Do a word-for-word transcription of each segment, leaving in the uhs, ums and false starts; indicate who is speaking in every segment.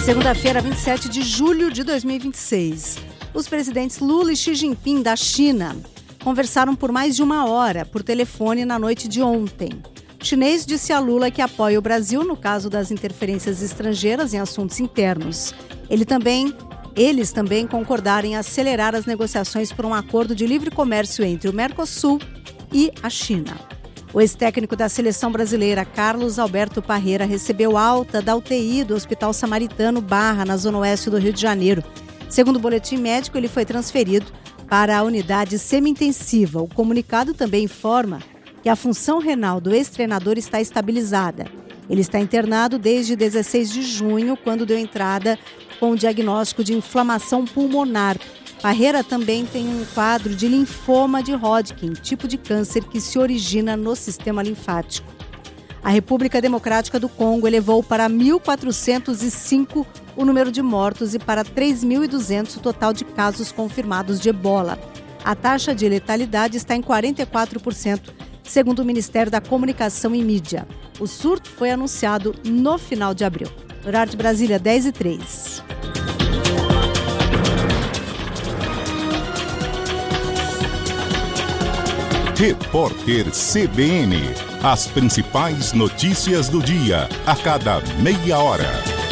Speaker 1: Segunda-feira, vinte e sete de julho de dois mil e vinte e seis. Os presidentes Lula e Xi Jinping da China conversaram por mais de uma hora por telefone na noite de ontem. O chinês disse a Lula que apoia o Brasil no caso das interferências estrangeiras em assuntos internos. Ele também, eles também concordaram em acelerar as negociações por um acordo de livre comércio entre o Mercosul e a China. O ex-técnico da seleção brasileira, Carlos Alberto Parreira, recebeu alta da U T I do Hospital Samaritano Barra, na zona oeste do Rio de Janeiro. Segundo o boletim médico, ele foi transferido para a unidade semi-intensiva. O comunicado também informa que a função renal do ex-treinador está estabilizada. Ele está internado desde dezesseis de junho, quando deu entrada com o diagnóstico de inflamação pulmonar. Parreira também tem um quadro de linfoma de Hodgkin, tipo de câncer que se origina no sistema linfático. A República Democrática do Congo elevou para mil quatrocentos e cinco o número de mortos e para três mil e duzentos o total de casos confirmados de ebola. A taxa de letalidade está em quarenta e quatro por cento, segundo o Ministério da Comunicação e Mídia. O surto foi anunciado no final de abril. Horário de Brasília, dez e três.
Speaker 2: Repórter C B N. As principais notícias do dia, a cada meia hora.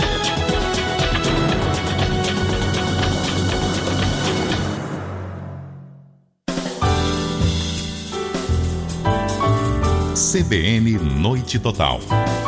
Speaker 2: C B N Noite Total.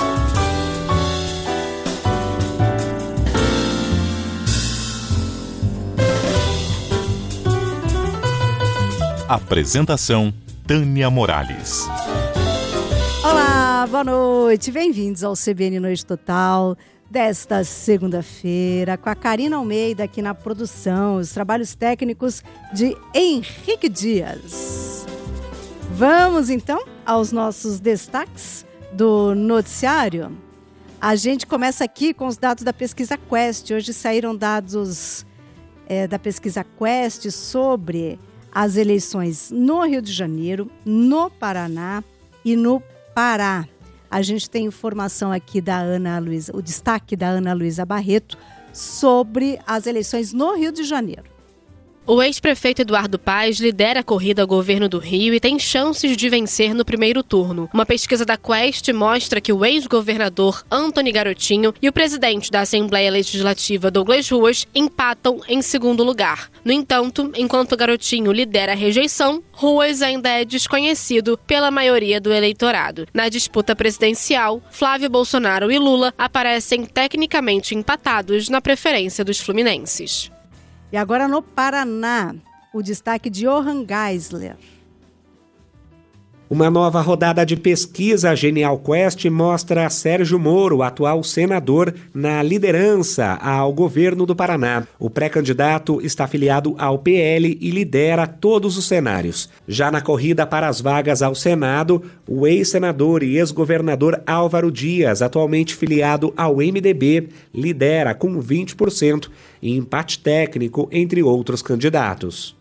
Speaker 2: Apresentação: Tânia Morales.
Speaker 1: Olá, boa noite. Bem-vindos ao C B N Noite Total desta segunda-feira, com a Karina Almeida aqui na produção, os trabalhos técnicos de Henrique Dias. Vamos, então, aos nossos destaques do noticiário. A gente começa aqui com os dados da pesquisa Quest. Hoje saíram dados é, da pesquisa Quest sobre as eleições no Rio de Janeiro, no Paraná e no Pará. A gente tem informação aqui da Ana Luísa, o destaque da Ana Luísa Barreto sobre as eleições no Rio de Janeiro.
Speaker 3: O ex-prefeito Eduardo Paes lidera a corrida ao governo do Rio e tem chances de vencer no primeiro turno. Uma pesquisa da Quest mostra que o ex-governador Antony Garotinho e o presidente da Assembleia Legislativa Douglas Ruas empatam em segundo lugar. No entanto, enquanto Garotinho lidera a rejeição, Ruas ainda é desconhecido pela maioria do eleitorado. Na disputa presidencial, Flávio Bolsonaro e Lula aparecem tecnicamente empatados na preferência dos fluminenses.
Speaker 1: E agora no Paraná, o destaque de Johan Geisler.
Speaker 4: Uma nova rodada de pesquisa Genial Quest mostra Sérgio Moro, atual senador, na liderança ao governo do Paraná. O pré-candidato está afiliado ao P L e lidera todos os cenários. Já na corrida para as vagas ao Senado, o ex-senador e ex-governador Álvaro Dias, atualmente filiado ao M D B, lidera com vinte por cento e empate técnico entre outros candidatos.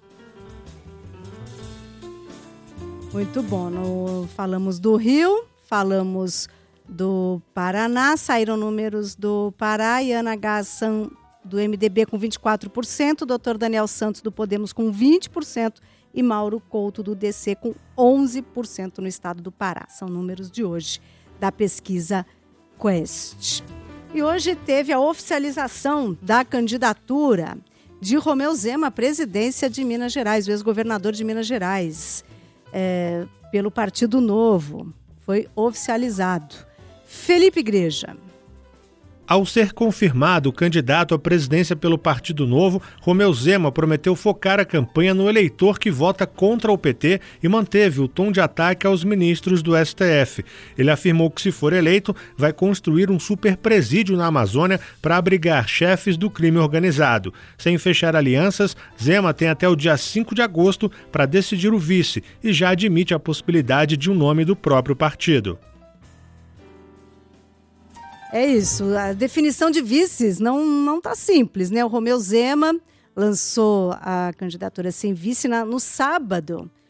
Speaker 1: Muito bom. No, falamos do Rio, falamos do Paraná, saíram números do Pará e Ana Gassan do M D B com vinte e quatro por cento, doutor Daniel Santos do Podemos com vinte por cento e Mauro Couto do D C com onze por cento no estado do Pará. São números de hoje da pesquisa Quest. E hoje teve a oficialização da candidatura de Romeu Zema à presidência de Minas Gerais, o ex-governador de Minas Gerais. É, pelo Partido Novo, foi oficializado. Felipe Igreja.
Speaker 5: Ao ser confirmado o candidato à presidência pelo Partido Novo, Romeu Zema prometeu focar a campanha no eleitor que vota contra o P T e manteve o tom de ataque aos ministros do S T F. Ele afirmou que, se for eleito, vai construir um superpresídio na Amazônia para abrigar chefes do crime organizado. Sem fechar alianças, Zema tem até o dia cinco de agosto para decidir o vice e já admite a possibilidade de um nome do próprio partido.
Speaker 1: É isso, a definição de vices não não está simples, né? O Romeu Zema lançou a candidatura sem vice na, no sábado